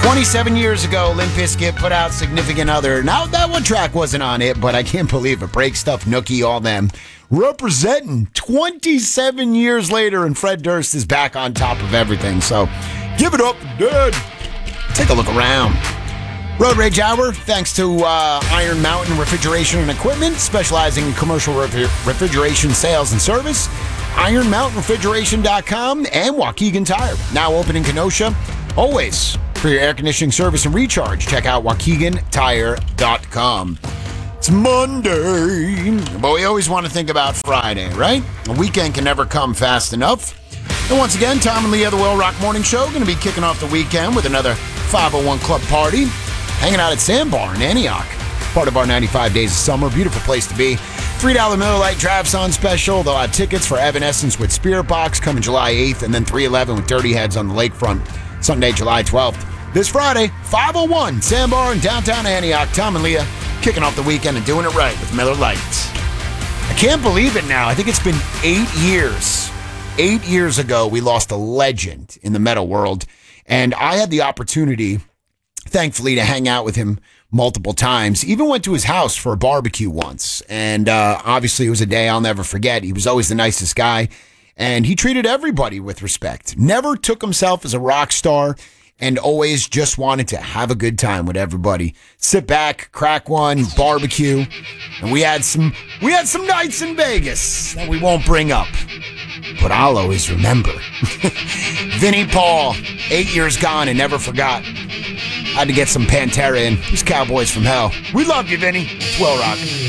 27 years ago, Limp Bizkit put out Significant Other. Now, that one track wasn't on it, but I can't believe it. Break Stuff, Nookie, all them. Representing 27 years later, and Fred Durst is back on top of everything. So, give it up, Dad. Take a look around. Road Rage Hour, thanks to Iron Mountain Refrigeration and Equipment, specializing in commercial refrigeration sales and service. IronMountainRefrigeration.com and Waukegan Tire. Now open in Kenosha. Always for your air conditioning service and recharge, check out WaukeganTire.com. It's Monday, but we always want to think about Friday, right? A weekend can never come fast enough. And once again, Tom and Leah, the Will Rock Morning Show, going to be kicking off the weekend with another 501 Club party, hanging out at Sandbar in Antioch. Part of our 95 Days of Summer. Beautiful place to be. $3 Miller Lite Drafts on special. They'll have tickets for Evanescence with Spirit Box coming July 8th, and then 311 with Dirty Heads on the lakefront Sunday, July 12th. This Friday, 501 Sandbar in downtown Antioch. Tom and Leah kicking off the weekend and doing it right with Miller Lite. I can't believe it now. I think it's been 8 years. 8 years ago, we lost a legend in the metal world, and I had the opportunity, thankfully, to hang out with him multiple times. Even went to his house for a barbecue once, and obviously it was a day I'll never forget. He was always the nicest guy, and he treated everybody with respect. Never took himself as a rock star, and always just wanted to have a good time with everybody. Sit back, crack one, barbecue, and we had some nights in Vegas that we won't bring up, but I'll always remember. Vinnie Paul, 8 years gone and never forgot. Had to get some Pantera in. These Cowboys from Hell. We love you, Vinny. It's Will Rock.